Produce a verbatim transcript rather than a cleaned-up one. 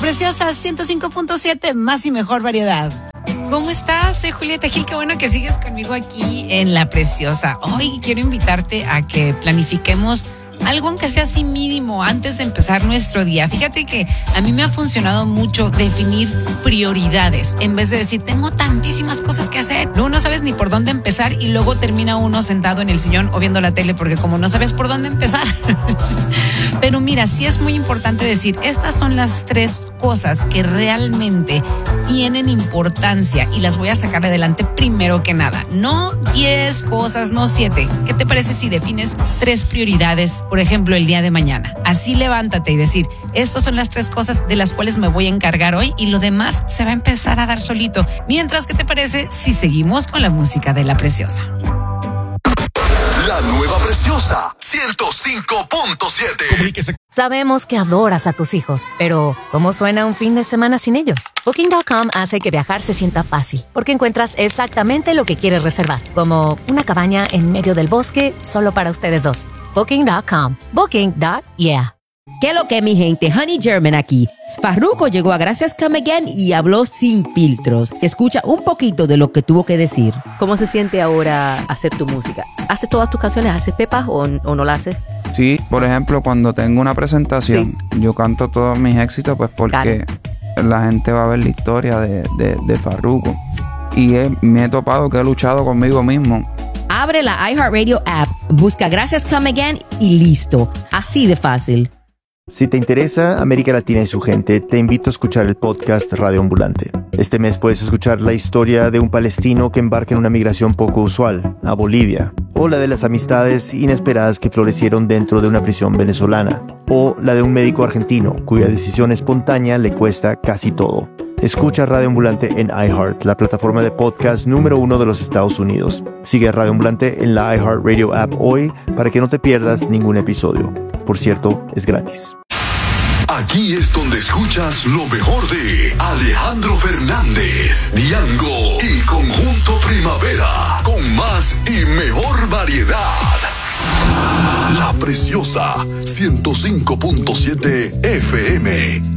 Preciosa ciento cinco punto siete, más y mejor variedad. ¿Cómo estás? Soy Julieta Gil, qué bueno que sigues conmigo aquí en La Preciosa. Hoy quiero invitarte a que planifiquemos algo aunque sea así mínimo antes de empezar nuestro día. Fíjate que a mí me ha funcionado mucho definir prioridades en vez de decir tengo tantísimas cosas que hacer. Luego no sabes ni por dónde empezar y luego termina uno sentado en el sillón o viendo la tele porque como no sabes por dónde empezar. Pero mira, sí es muy importante decir estas son las tres cosas que realmente tienen importancia y las voy a sacar adelante primero que nada. No diez cosas, no siete. ¿Qué te parece si defines tres prioridades? Por ejemplo, el día de mañana. Así levántate y decir, estas son las tres cosas de las cuales me voy a encargar hoy y lo demás se va a empezar a dar solito. Mientras, ¿qué te parece si seguimos con la música de La Preciosa? La nueva Preciosa ciento cinco punto siete. Comuníquese. Sabemos que adoras a tus hijos, pero ¿cómo suena un fin de semana sin ellos? Booking punto com hace que viajar se sienta fácil, porque encuentras exactamente lo que quieres reservar, como una cabaña en medio del bosque solo para ustedes dos. Booking punto com. Booking. Yeah. ¿Qué lo que, mi gente? Honey German aquí. Farruko llegó a Gracias Come Again y habló sin filtros. Escucha un poquito de lo que tuvo que decir. ¿Cómo se siente ahora hacer tu música? ¿Haces todas tus canciones? ¿Haces pepas o, o no la haces? Sí, por ejemplo, cuando tengo una presentación, sí. Yo canto todos mis éxitos pues porque claro. La gente va a ver la historia de, de, de Farruko. Y he, me he topado que he luchado conmigo mismo. Abre la iHeartRadio app, busca Gracias Come Again y listo. Así de fácil. Si te interesa América Latina y su gente, te invito a escuchar el podcast Radio Ambulante. Este mes puedes escuchar la historia de un palestino que embarca en una migración poco usual, a Bolivia, o la de las amistades inesperadas que florecieron dentro de una prisión venezolana, o la de un médico argentino cuya decisión espontánea le cuesta casi todo. Escucha Radio Ambulante en iHeart, la plataforma de podcast número uno de los Estados Unidos. Sigue a Radio Ambulante en la iHeartRadio app hoy para que no te pierdas ningún episodio. Por cierto, es gratis. Aquí es donde escuchas lo mejor de Alejandro Fernández, Diango y Conjunto Primavera, con más y mejor variedad. La Preciosa ciento cinco punto siete F M.